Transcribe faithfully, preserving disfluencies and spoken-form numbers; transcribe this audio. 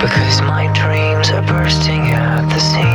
Because my dreams are bursting at the seams.